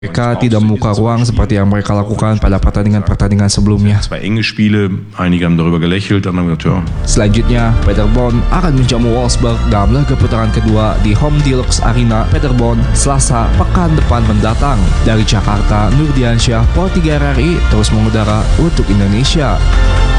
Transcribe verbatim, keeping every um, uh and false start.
Mereka tidak membuka ruang seperti yang mereka lakukan pada pertandingan-pertandingan sebelumnya. Zwei enge Spiele, einige haben darüber gelächelt, andere haben gesagt, ja. Selanjutnya, Paderborn akan menjamu Wolfsburg dalam laga putaran kedua di Home Deluxe Arena Paderborn Selasa pekan depan mendatang. Dari Jakarta, Nurdiansyah, Pro tiga R R I terus mengudara untuk Indonesia.